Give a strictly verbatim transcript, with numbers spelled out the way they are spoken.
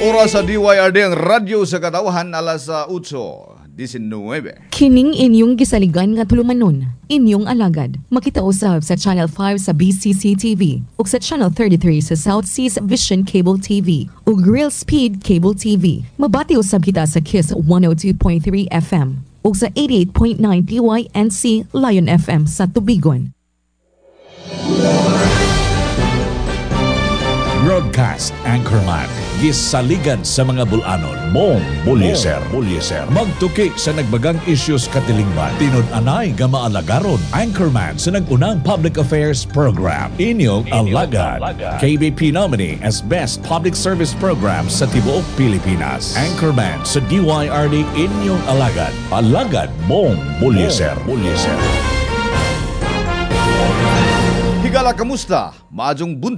Oras sa D Y R D ang radyo sa Katawahan alas uh, eight nineteen. Kining inyong gisaligan nga tulumanon, inyong alagad. Makita usab sa Channel five sa B C C T V ug sa Channel thirty-three sa South Seas Vision Cable T V ug Real Speed Cable T V. Mabati usab kita sa Kiss one oh two point three F M ug sa eighty-eight point nine D Y N C Lion F M sa Tubigon. Broadcast Anchorman gisaligan sa mga bulanon mong bulyeser bulyeser magtuki sa nagbagang issues katilingban tinud-anay nga maalagaron Anchorman sa nagunang public affairs program inyong alagad K B P nominee as best public service program sa tibuok Pilipinas. Anchorman sa D Y R D inyong alagad alagad mong bulyeser bulyeser. Higala kamusta? Maadjong buntag